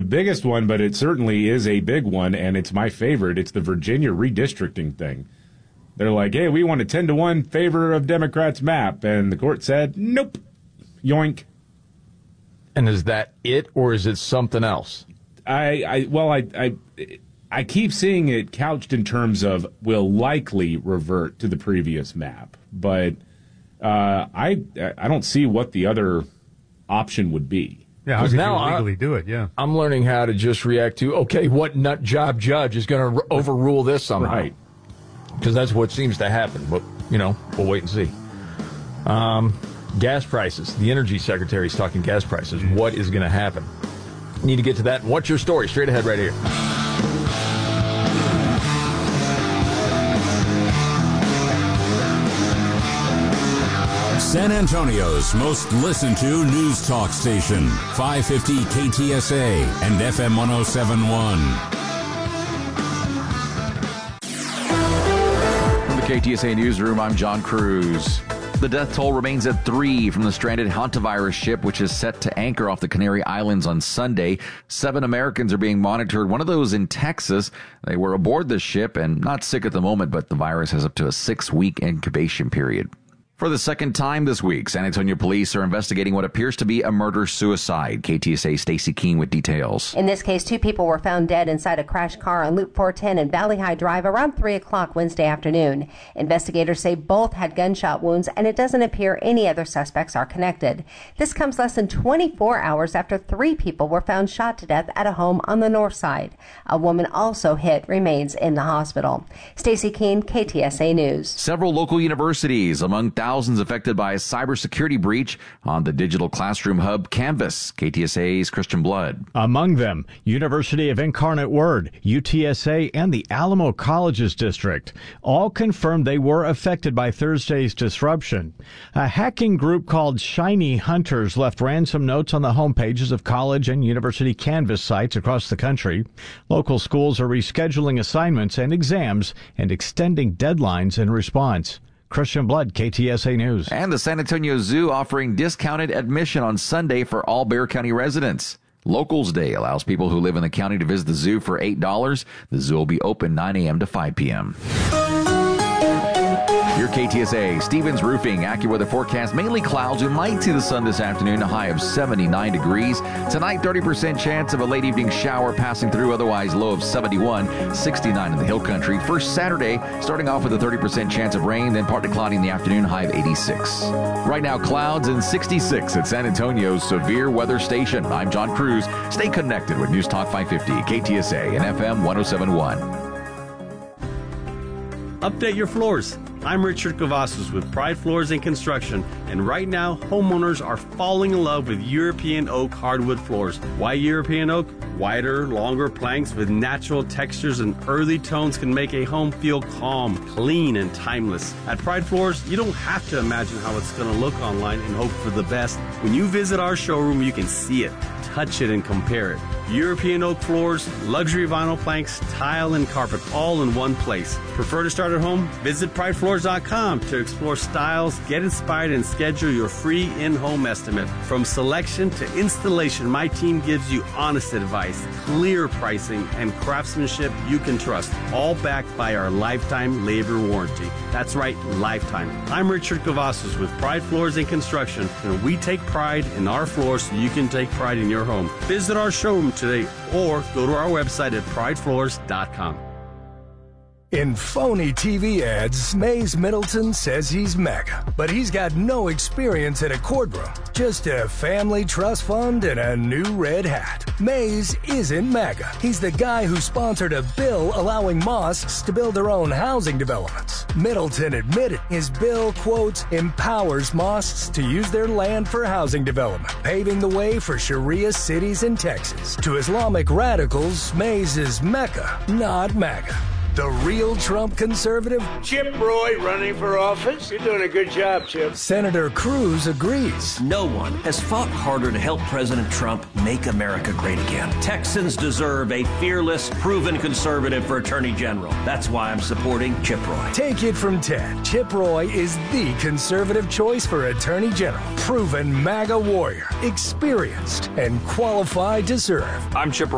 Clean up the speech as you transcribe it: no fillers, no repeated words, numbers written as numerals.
biggest one, but it certainly is a big one, and it's my favorite. It's the Virginia redistricting thing. They're like, hey, we want a 10-1 favor of Democrats map, and the court said, nope, yoink. And is that it, or is it something else? I keep seeing it couched in terms of will likely revert to the previous map, but I don't see what the other option would be. Yeah, how could you legally do it? Yeah, I'm learning how to just react to, okay, what nut job judge is going to overrule this somehow? Right. Because that's what seems to happen. But, we'll wait and see. Gas prices. The energy secretary is talking gas prices. What is going to happen? Need to get to that. What's your story? Straight ahead right here. San Antonio's most listened to news talk station, 550 KTSA and FM 107.1. From the KTSA Newsroom, I'm John Cruz. The death toll remains at 3 from the stranded hantavirus ship, which is set to anchor off the Canary Islands on Sunday. 7 Americans are being monitored, one of those in Texas. They were aboard the ship and not sick at the moment, but the virus has up to a 6-week incubation period. For the second time this week, San Antonio police are investigating what appears to be a murder-suicide. KTSA Stacy Keene with details. In this case, 2 people were found dead inside a crashed car on Loop 410 and Valley High Drive around 3 o'clock Wednesday afternoon. Investigators say both had gunshot wounds, and it doesn't appear any other suspects are connected. This comes less than 24 hours after 3 people were found shot to death at a home on the north side. A woman also hit remains in the hospital. Stacy Keene, KTSA News. Several local universities, among thousands affected by a cybersecurity breach on the digital classroom hub Canvas. KTSA's Christian Blood. Among them, University of Incarnate Word, UTSA, and the Alamo Colleges District. All confirmed they were affected by Thursday's disruption. A hacking group called Shiny Hunters left ransom notes on the homepages of college and university Canvas sites across the country. Local schools are rescheduling assignments and exams and extending deadlines in response. Christian Blood, KTSA News. And the San Antonio Zoo offering discounted admission on Sunday for all Bexar County residents. Locals Day allows people who live in the county to visit the zoo for $8. The zoo will be open 9 a.m. to 5 p.m. Your KTSA, Stevens Roofing, AccuWeather forecast, mainly clouds. We might see the sun this afternoon, a high of 79 degrees. Tonight, 30% chance of a late evening shower passing through, otherwise low of 71, 69 in the hill country. First Saturday, starting off with a 30% chance of rain, then partly cloudy in the afternoon, high of 86. Right now, clouds and 66 at San Antonio's severe weather station. I'm John Cruz. Stay connected with News Talk 550, KTSA and FM 107.1. Update your floors. I'm Richard Cavazos with Pride Floors and Construction, and right now, homeowners are falling in love with European oak hardwood floors. Why European oak? Wider, longer planks with natural textures and earthy tones can make a home feel calm, clean, and timeless. At Pride Floors, you don't have to imagine how it's going to look online and hope for the best. When you visit our showroom, you can see it, touch it, and compare it. European oak floors, luxury vinyl planks, tile, and carpet all in one place. Prefer to start at home? Visit pridefloors.com to explore styles, get inspired, and schedule your free in-home estimate. From selection to installation, my team gives you honest advice, clear pricing, and craftsmanship you can trust, all backed by our lifetime labor warranty. That's right, lifetime. I'm Richard Cavazos with Pride Floors and Construction, and we take pride in our floors so you can take pride in your home. Visit our showroom today or go to our website at pridefloors.com. In phony TV ads, Mays Middleton says he's mega, but he's got no experience in a courtroom, just a family trust fund and a new red hat. Mays isn't mega. He's the guy who sponsored a bill allowing mosques to build their own housing developments. Middleton admitted his bill, quote, empowers mosques to use their land for housing development, paving the way for Sharia cities in Texas. To Islamic radicals, Mays is Mecca, not MAGA. The real Trump conservative? Chip Roy running for office. You're doing a good job, Chip. Senator Cruz agrees. No one has fought harder to help President Trump make America great again. Texans deserve a fearless, proven conservative for Attorney General. That's why I'm supporting Chip Roy. Take it from Ted. Chip Roy is the conservative choice for Attorney General. Proven MAGA warrior, experienced, and qualified to serve. I'm Chip Roy.